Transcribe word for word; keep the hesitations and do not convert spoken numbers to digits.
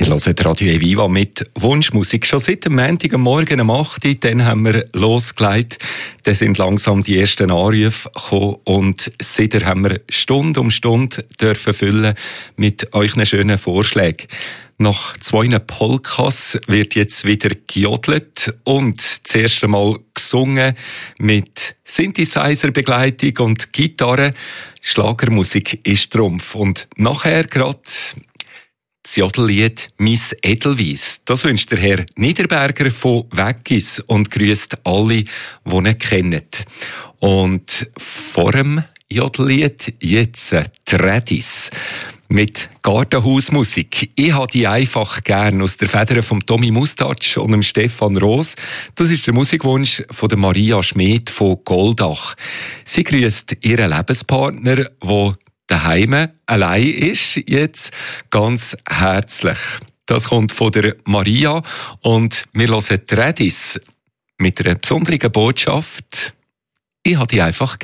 Ihr hört Radio Viva mit Wunschmusik. Schon seit dem Montag am Morgen um acht Uhr, dann haben wir losgelegt. Dann sind langsam die ersten Anrufe gekommen und seitdem haben wir Stunde um Stunde dürfen füllen mit euren schönen Vorschlägen. Nach zwei Polkas wird jetzt wieder gejodelt und das erste Mal gesungen mit Synthesizer-Begleitung und Gitarre. Schlagermusik ist Trumpf. Und nachher gerade das Jodellied «Miss Edelweiss». Das wünscht der Herr Niederberger von Weggis und grüßt alle, die ihn kennen. Und vor dem Jodellied jetzt «Tradis» mit Gartenhausmusik. Ich habe die einfach gern aus der Feder von Tommy Mustatsch und dem Stefan Roos. Das ist der Musikwunsch von der Maria Schmid von Goldach. Sie grüßt ihren Lebenspartner, der daheim allein ist, jetzt ganz herzlich. Das kommt von der Maria und wir hören Tradis mit einer besonderen Botschaft. Ich habe die einfach